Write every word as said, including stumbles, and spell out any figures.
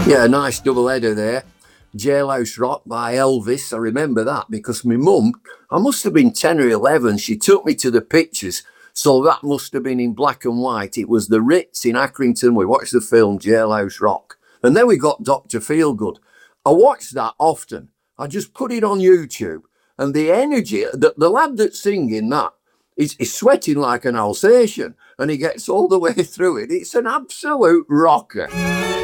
Yeah, a nice double header there. Jailhouse Rock by Elvis. I remember that because my mum, I must have been ten or eleven. She took me to the pictures. So that must have been in black and white. It was the Ritz in Accrington. We watched the film Jailhouse Rock. And then we got Doctor Feelgood. I watched that often. I just put it on YouTube. And the energy, the, the lad that's singing that, is, is sweating like an Alsatian. And he gets all the way through it. It's an absolute rocker.